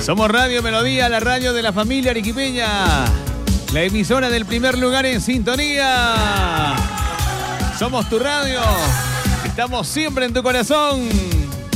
Somos Radio Melodía, la radio de la familia arequipeña. La emisora del primer lugar en sintonía. Somos tu radio. Estamos siempre en tu corazón.